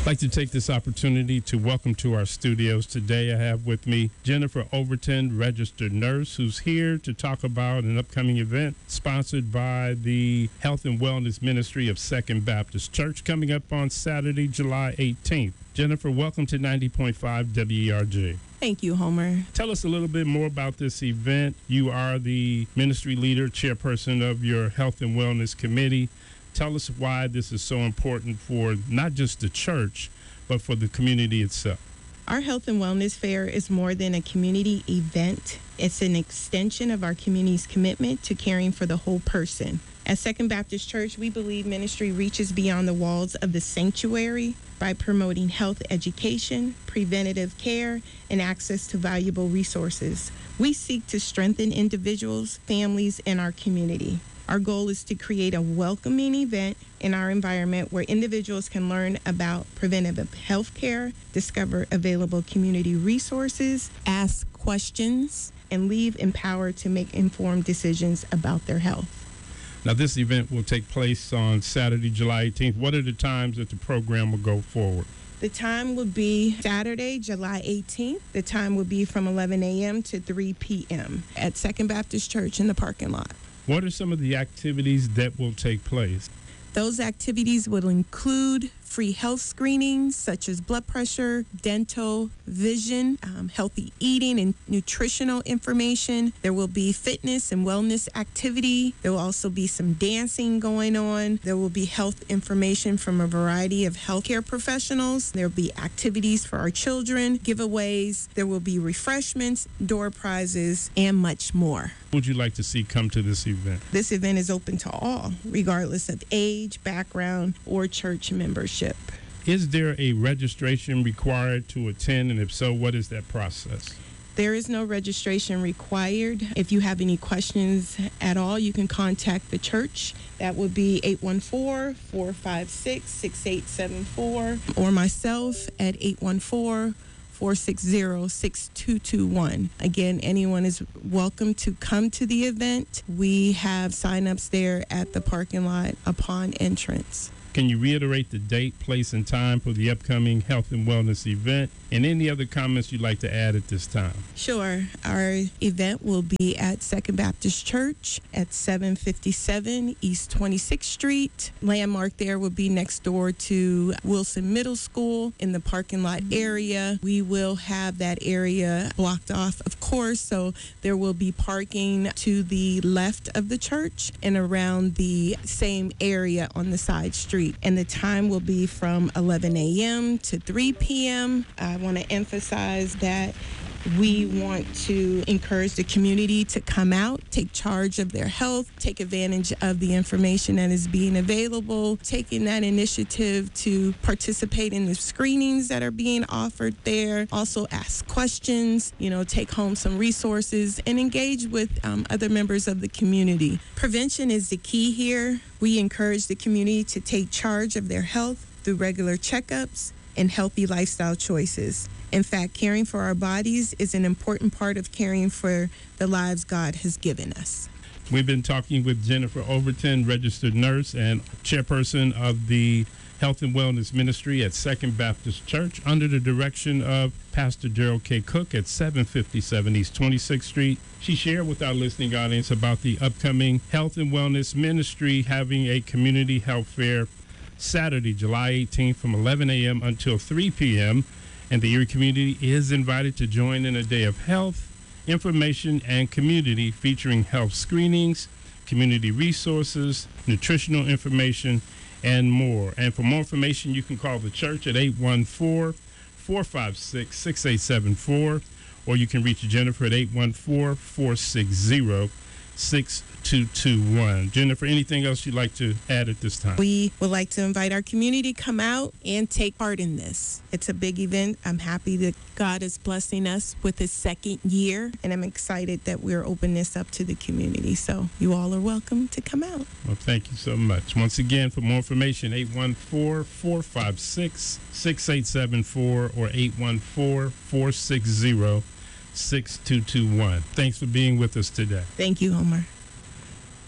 I'd like to take this opportunity to welcome to our studios today. I have with me Jennifer Overton, registered nurse, who's here to talk about an upcoming event sponsored by the Health and Wellness Ministry of Second Baptist Church coming up on Saturday, July 18th. Jennifer, welcome to 90.5 WERG. Thank you, Homer. Tell us a little bit more about this event. You are the ministry leader, chairperson of your Health and Wellness Committee. Tell us why this is so important for not just the church, but for the community itself. Our Health and Wellness Fair is more than a community event. It's an extension of our community's commitment to caring for the whole person. At Second Baptist Church, we believe ministry reaches beyond the walls of the sanctuary by promoting health education, preventative care, and access to valuable resources. We seek to strengthen individuals, families, and our community. Our goal is to create a welcoming event in our environment where individuals can learn about preventative health care, discover available community resources, ask questions, and leave empowered to make informed decisions about their health. Now, this event will take place on Saturday, July 18th. What are the times that the program will go forward? The time will be Saturday, July 18th. The time will be from 11 a.m. to 3 p.m. at Second Baptist Church in the parking lot. What are some of the activities that will take place? Those activities will include free health screenings such as blood pressure, dental, vision, healthy eating and nutritional information. There will be fitness and wellness activity. There will also be some dancing going on. There will be health information from a variety of healthcare professionals. There will be activities for our children, giveaways. There will be refreshments, door prizes, and much more. What would you like to see come to this event? This event is open to all, regardless of age, background, or church membership. Is there a registration required to attend, and if so, what is that process? There is no registration required. If you have any questions at all, you can contact the church. That would be 814-456-6874 or myself at 814-460-6221. Again, anyone is welcome to come to the event. We have sign-ups there at the parking lot upon entrance. Can you reiterate the date, place, and time for the upcoming Health and Wellness event, and any other comments you'd like to add at this time? Sure. Our event will be at Second Baptist Church at 757 East 26th Street. Landmark there will be next door to Wilson Middle School in the parking lot area. We will have that area blocked off, of course, so there will be parking to the left of the church and around the same area on the side street. And the time will be from 11 a.m. to 3 p.m. I want to emphasize that we want to encourage the community to come out, take charge of their health, take advantage of the information that is being available, taking that initiative to participate in the screenings that are being offered there, also ask questions, take home some resources and engage with other members of the community. Prevention is the key here. We encourage the community to take charge of their health through regular checkups and healthy lifestyle choices. In fact, caring for our bodies is an important part of caring for the lives God has given us. We've been talking with Jennifer Overton, registered nurse and chairperson of the Health and Wellness Ministry at Second Baptist Church under the direction of Pastor Gerald K. Cook at 757 East 26th Street. She shared with our listening audience about the upcoming Health and Wellness Ministry having a community health fair Saturday, July 18th from 11 a.m. until 3 p.m. And the Erie community is invited to join in a day of health, information, and community featuring health screenings, community resources, nutritional information, and more. And for more information, you can call the church at 814-456-6874, or you can reach Jennifer at 814-460-6221. Jennifer, anything else you'd like to add at this time? We would like to invite our community to come out and take part in this. It's a big event. I'm happy that God is blessing us with his second year, and I'm excited that we're opening this up to the community. So you all are welcome to come out. Well, thank you so much. Once again, for more information, 814-456-6874 or 814-460-6221. Thanks for being with us today. Thank you, Homer.